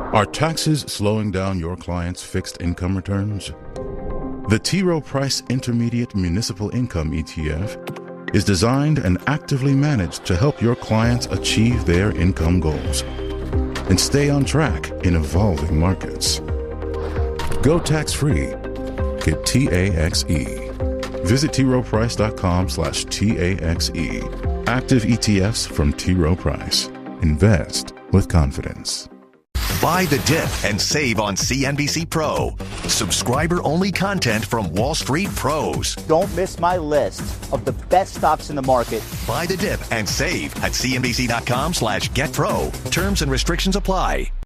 Are taxes slowing down your clients' fixed income returns? The T. Rowe Price Intermediate Municipal Income ETF is designed and actively managed to help your clients achieve their income goals and stay on track in evolving markets. Go tax-free. Get TAXE. Visit troweprice.com/TAXE. Active ETFs from T. Rowe Price. Invest with confidence. Buy the dip and save on CNBC Pro. Subscriber-only content from Wall Street pros. Don't miss my list of the best stocks in the market. Buy the dip and save at cnbc.com/getpro. Terms and restrictions apply.